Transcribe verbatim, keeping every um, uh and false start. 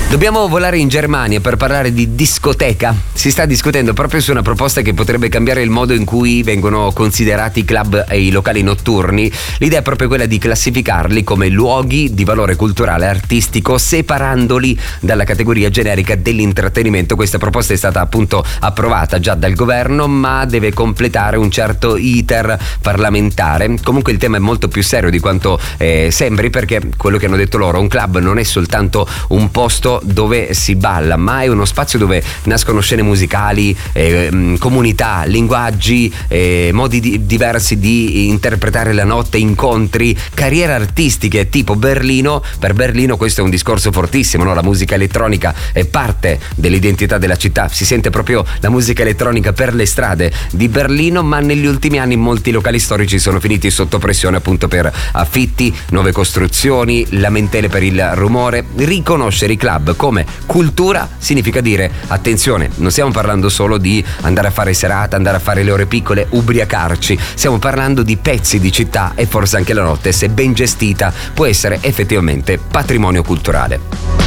Dobbiamo volare in Germania per parlare di discoteca. Si sta discutendo proprio su una proposta che potrebbe cambiare il modo in cui vengono considerati i club e i locali notturni. L'idea è proprio quella di classificarli come luoghi di valore culturale e artistico, separandoli dalla categoria generica dell'intrattenimento. Questa proposta è stata appunto approvata già dal governo, ma deve completare un certo iter parlamentare. Comunque il tema è molto più serio di quanto eh, sembri, perché quello che hanno detto loro, un club non è soltanto un posto dove si balla, ma è uno spazio dove nascono scene musicali, eh, comunità, linguaggi, eh, modi di, diversi di interpretare la notte, incontri, carriere artistiche. Tipo Berlino, per Berlino questo è un discorso fortissimo, no? La musica elettronica è parte dell'identità della città, si sente proprio la musica elettronica per le strade di Berlino, ma negli ultimi anni molti locali storici sono finiti sotto pressione appunto per affitti, nuove costruzioni, lamentele per il rumore. Riconoscere i club come cultura significa dire: attenzione, non stiamo parlando solo di andare a fare serata, andare a fare le ore piccole, ubriacarci, stiamo parlando di pezzi di città, e forse anche la notte, se ben gestita, può essere effettivamente patrimonio culturale.